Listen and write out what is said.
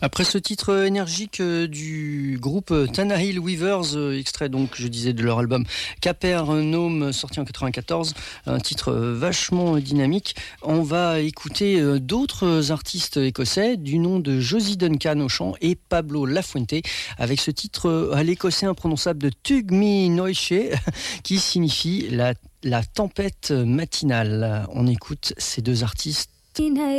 Après ce titre énergique du groupe Tannahill Weavers, extrait donc, je disais, de leur album Capernaum, sorti en 94, un titre vachement dynamique, on va écouter d'autres artistes écossais du nom de Josie Duncan au chant et Pablo Lafuente avec ce titre à l'écossais imprononçable de Tugmi Noishe qui signifie la tempête matinale. On écoute ces deux artistes.